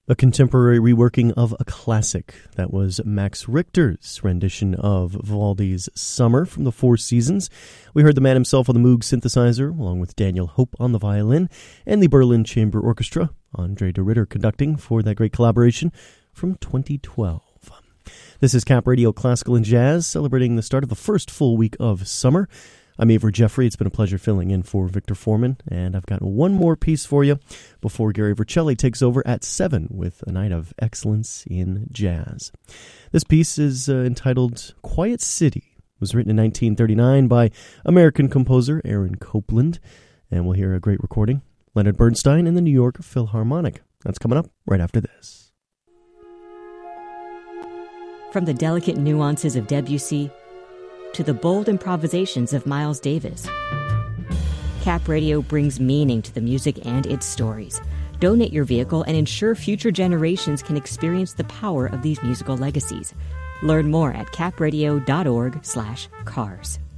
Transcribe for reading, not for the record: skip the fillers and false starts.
A contemporary reworking of a classic. That was Max Richter's rendition of Vivaldi's Summer from the Four Seasons. We heard the man himself on the Moog synthesizer, along with Daniel Hope on the violin, and the Berlin Chamber Orchestra, Andre de Ritter conducting for that great collaboration from 2012. This is Cap Radio Classical and Jazz, celebrating the start of the first full week of summer. I'm Avery Jeffrey. It's been a pleasure filling in for Victor Foreman, and I've got one more piece for you before Gary Vercelli takes over at 7 with a night of excellence in jazz. This piece is entitled Quiet City. It was written in 1939 by American composer Aaron Copland, and we'll hear a great recording, Leonard Bernstein and the New York Philharmonic. That's coming up right after this. From the delicate nuances of Debussy to the bold improvisations of Miles Davis, Cap Radio brings meaning to the music and its stories. Donate your vehicle and ensure future generations can experience the power of these musical legacies. Learn more at capradio.org/cars.